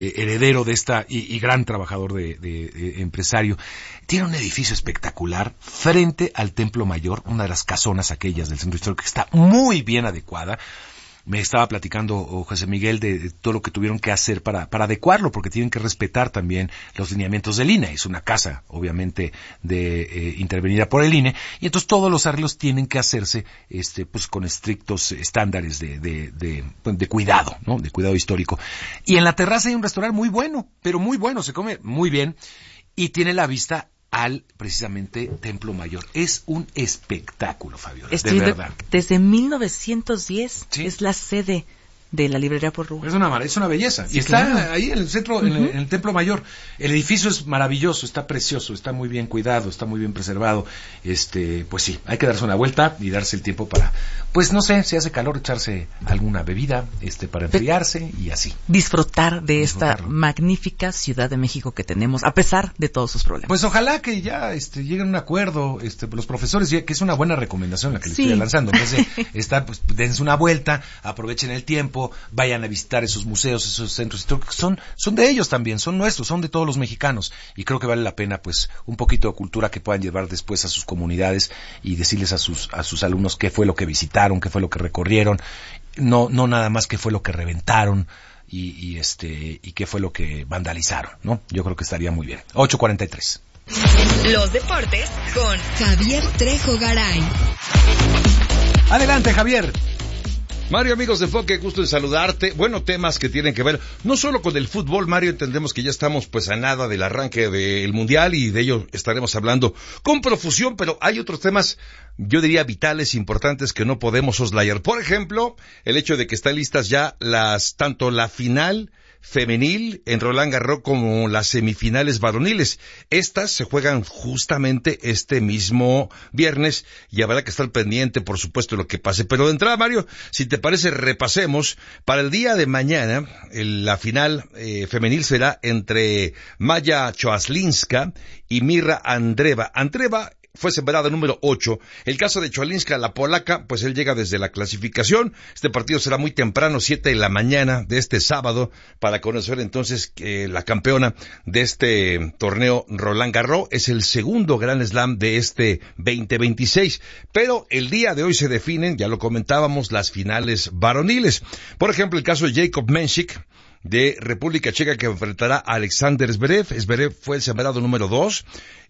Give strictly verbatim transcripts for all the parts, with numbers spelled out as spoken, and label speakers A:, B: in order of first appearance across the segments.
A: heredero de esta y, y gran trabajador de, de, de empresario, tiene un edificio espectacular frente al Templo Mayor, una de las casonas aquellas del centro histórico que está muy bien adecuada. Me estaba platicando oh, José Miguel de, de todo lo que tuvieron que hacer para, para adecuarlo, porque tienen que respetar también los lineamientos del I N E. Es una casa, obviamente, de eh, intervenida por el I N E, y entonces todos los arreglos tienen que hacerse, este, pues, con estrictos estándares de, de, de, de cuidado, ¿no? De cuidado histórico. Y en la terraza hay un restaurante muy bueno, pero muy bueno, se come muy bien, y tiene la vista al, precisamente, Templo Mayor. Es un espectáculo, Fabiola,
B: Estoy
A: de verdad.
B: De, desde mil novecientos diez ¿Sí? Es la sede de la librería Porrúa.
A: Es una, es una belleza. Sí, y está claro. ahí en el centro, uh-huh. en, el, en el Templo Mayor. El edificio es maravilloso, está precioso, está muy bien cuidado, está muy bien preservado. Este, pues sí, hay que darse una vuelta y darse el tiempo para, pues no sé, si hace calor, echarse alguna bebida, este, para enfriarse y así.
B: Disfrutar de esta magnífica Ciudad de México que tenemos, a pesar de todos sus problemas.
A: Pues ojalá que ya, este, lleguen a un acuerdo, este, los profesores, ya, que es una buena recomendación la que les sí. estoy lanzando. Entonces, está, pues, dense una vuelta, aprovechen el tiempo, vayan a visitar esos museos, esos centros históricos, son, son de ellos también, son nuestros, son de todos los mexicanos, y creo que vale la pena, pues, un poquito de cultura que puedan llevar después a sus comunidades y decirles a sus, a sus alumnos qué fue lo que visitaron, qué fue lo que recorrieron, no, no nada más qué fue lo que reventaron, y, y este, y qué fue lo que vandalizaron, ¿no? Yo creo que estaría muy bien. ocho cuarenta y tres.
C: Los deportes con Javier Trejo Garay.
A: Adelante, Javier.
D: Mario, amigos de Enfoque, gusto en saludarte. Bueno, temas que tienen que ver no solo con el fútbol, Mario, entendemos que ya estamos pues a nada del arranque del Mundial y de ello estaremos hablando con profusión, pero hay otros temas, yo diría vitales, importantes que no podemos soslayar. Por ejemplo, el hecho de que están listas ya las, tanto la final femenil en Roland Garros como las semifinales varoniles. Estas se juegan justamente este mismo viernes y habrá que estar pendiente, por supuesto, de lo que pase. Pero de entrada, Mario, si te parece, repasemos. Para el día de mañana, el, la final eh, femenil será entre Maya Choaslinska y Mirra Andreeva. Andreeva fue sembrada número ocho. El caso de Choalinska, la polaca, pues él llega desde la clasificación. Este partido será muy temprano, siete de la mañana de este sábado, para conocer entonces que la campeona de este torneo Roland Garros es el segundo Grand Slam de este veinte veintiséis. Pero el día de hoy se definen, ya lo comentábamos, las finales varoniles. Por ejemplo, el caso de Jacob Menchik, de República Checa, que enfrentará a Alexander Zverev. Zverev fue el sembrado número dos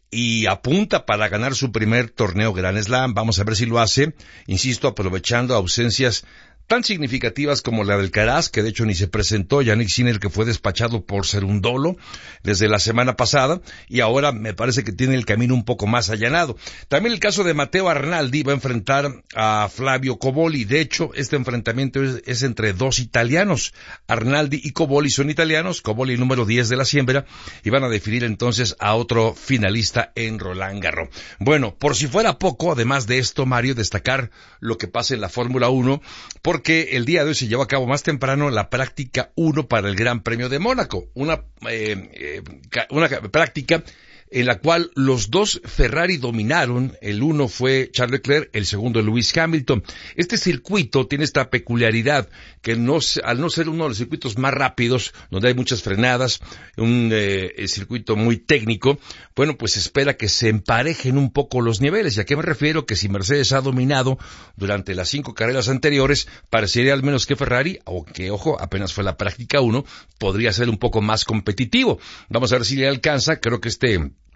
D: y apunta para ganar su primer torneo Grand Slam. Vamos a ver si lo hace, insisto, aprovechando ausencias tan significativas como la del Alcaraz, que de hecho ni se presentó, Yannick Sinner, que fue despachado por ser un dolo desde la semana pasada, y ahora me parece que tiene el camino un poco más allanado. También el caso de Matteo Arnaldi, va a enfrentar a Flavio Cobolli. De hecho, este enfrentamiento es, es entre dos italianos. Arnaldi y Cobolli son italianos, Cobolli número diez de la siembra, y van a definir entonces a otro finalista en Roland Garros. Bueno, por si fuera poco, además de esto, Mario, destacar lo que pasa en la Fórmula uno, porque que el día de hoy se llevó a cabo más temprano la práctica uno para el Gran Premio de Mónaco, una, eh, eh, una práctica en la cual los dos Ferrari dominaron. El uno fue Charles Leclerc, el segundo Lewis Hamilton. Este circuito tiene esta peculiaridad que no, al no ser uno de los circuitos más rápidos, donde hay muchas frenadas, un eh, circuito muy técnico, bueno, pues se espera que se emparejen un poco los niveles. ¿Y a qué me refiero? Que si Mercedes ha dominado durante las cinco carreras anteriores, parecería al menos que Ferrari, aunque ojo, apenas fue la práctica uno, podría ser un poco más competitivo. Vamos a ver si le alcanza. Creo que este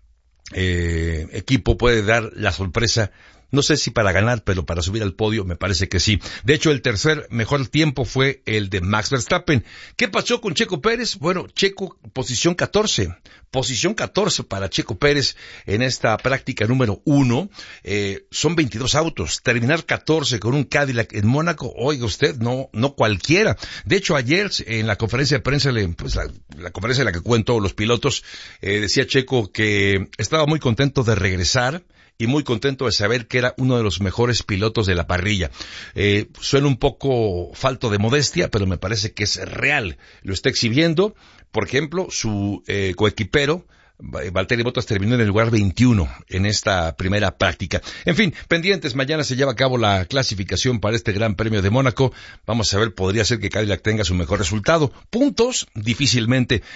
D: Eh, equipo puede dar la sorpresa, no sé si para ganar, pero para subir al podio me parece que sí. De hecho, el tercer mejor tiempo fue el de Max Verstappen. ¿Qué pasó con Checo Pérez? Bueno, Checo, posición catorce. Posición catorce para Checo Pérez en esta práctica número uno. Eh, son veintidós autos. Terminar catorce con un Cadillac en Mónaco, oiga usted, no, no cualquiera. De hecho, ayer en la conferencia de prensa, pues la, la conferencia en la que cuentan los pilotos, eh, decía Checo que estaba muy contento de regresar y muy contento de saber que era uno de los mejores pilotos de la parrilla. Eh, suena un poco falto de modestia, pero me parece que es real. Lo está exhibiendo. Por ejemplo, su eh, coequipero, Valtteri Bottas terminó en el lugar veintiuno en esta primera práctica. En fin, pendientes, mañana se lleva a cabo la clasificación para este Gran Premio de Mónaco. Vamos a ver, podría ser que Cadillac tenga su mejor resultado. Puntos, difícilmente,